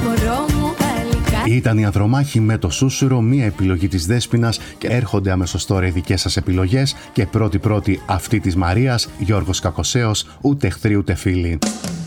Ήταν η Ανδρομάχη με το Σούσουρο, μία επιλογή της Δέσποινας, και έρχονται αμέσως τώρα οι δικές σας επιλογές και πρώτη αυτή της Μαρίας, Γιώργος Κακοσέος, ούτε εχθροί ούτε φίλοι.